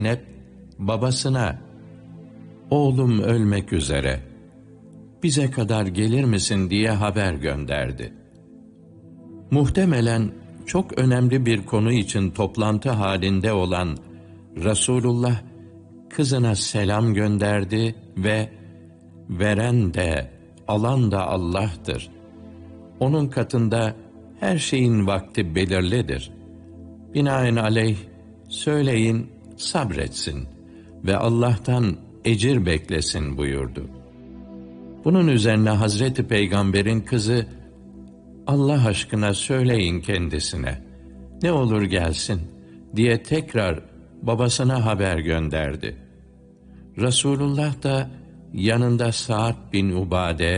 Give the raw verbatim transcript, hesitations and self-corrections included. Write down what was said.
Zeynep babasına, "Oğlum ölmek üzere, bize kadar gelir misin?" diye haber gönderdi. Muhtemelen çok önemli bir konu için toplantı halinde olan Resulullah kızına selam gönderdi ve "Veren de alan da Allah'tır. Onun katında her şeyin vakti belirlidir. Binaenaleyh söyleyin sabretsin ve Allah'tan ecir beklesin" buyurdu. Bunun üzerine Hazreti Peygamber'in kızı, "Allah aşkına söyleyin kendisine, ne olur gelsin" diye tekrar babasına haber gönderdi. Resulullah da yanında Sa'd bin Ubade